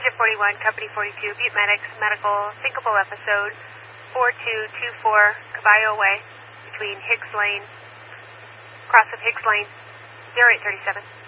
Digit 41, Company 42, Butte Medics, medical, syncopal episode, 4224 Caballo Way, between Higgs Lane, cross of Higgs Lane, 0837.